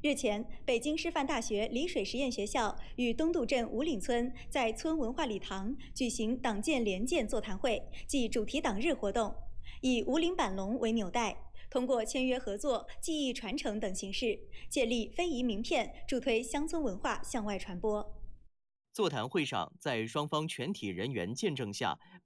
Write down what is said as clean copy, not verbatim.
日前，北京师范大学丽水实验学校与东渡镇五岭村在村文化礼堂举行党建联建座谈会暨主题党日活动，以五岭板龙为纽带，通过签约合作、技艺传承等形式，建立非遗名片，助推乡村文化向外传播。 座谈会上，在双方全体人员见证下，